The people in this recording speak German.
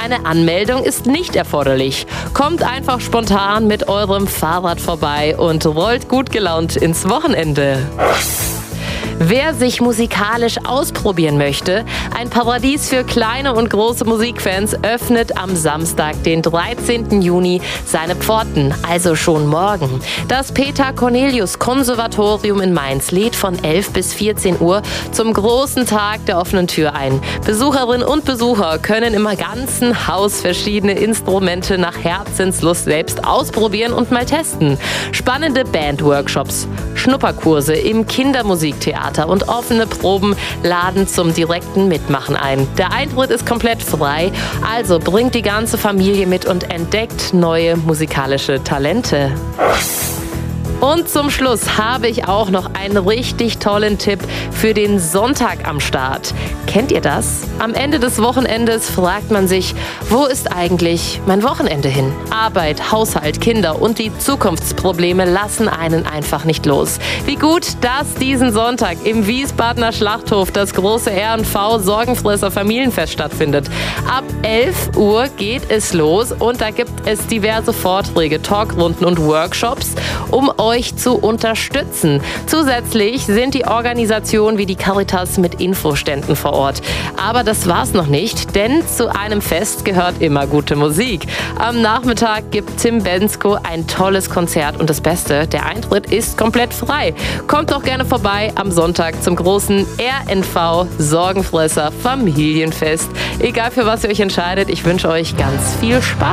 Eine Anmeldung ist nicht erforderlich. Kommt einfach spontan mit eurem Fahrrad vorbei und rollt gut gelaunt ins Wochenende. Wer sich musikalisch ausprobieren möchte, ein Paradies für kleine und große Musikfans öffnet am Samstag, den 13. Juni, seine Pforten, also schon morgen. Das Peter Cornelius Konservatorium in Mainz lädt von 11 bis 14 Uhr zum großen Tag der offenen Tür ein. Besucherinnen und Besucher können im ganzen Haus verschiedene Instrumente nach Herzenslust selbst ausprobieren und mal testen. Spannende Bandworkshops, Schnupperkurse im Kindermusiktheater und offene Proben laden zum direkten Mitmachen ein. Der Eintritt ist komplett frei, also bringt die ganze Familie mit und entdeckt neue musikalische Talente. Und zum Schluss habe ich auch noch einen richtig tollen Tipp für den Sonntag am Start. Kennt ihr das? Am Ende des Wochenendes fragt man sich, wo ist eigentlich mein Wochenende hin? Arbeit, Haushalt, Kinder und die Zukunftsprobleme lassen einen einfach nicht los. Wie gut, dass diesen Sonntag im Wiesbadener Schlachthof das große R&V Sorgenfresser Familienfest stattfindet. Ab 11 Uhr geht es los und da gibt es diverse Vorträge, Talkrunden und Workshops, um euch zu unterstützen. Zusätzlich sind die Organisationen wie die Caritas mit Infoständen vor Ort. Aber das war's noch nicht, denn zu einem Fest gehört immer gute Musik. Am Nachmittag gibt Tim Bensko ein tolles Konzert und das Beste, der Eintritt ist komplett frei. Kommt doch gerne vorbei am Sonntag zum großen R&V Sorgenfresser Familienfest. Egal für was ihr euch entscheidet, ich wünsche euch ganz viel Spaß.